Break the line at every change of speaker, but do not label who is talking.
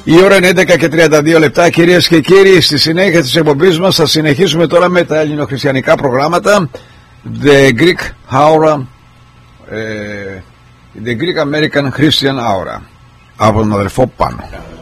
Η ώρα είναι 11 και 32 λεπτά, κυρίες και κύριοι. Στη συνέχεια της εκπομπής μας θα συνεχίσουμε τώρα με τα ελληνοχριστιανικά προγράμματα. The Greek Aura, The Greek American Christian Aura, από τον αδελφό Πάνο.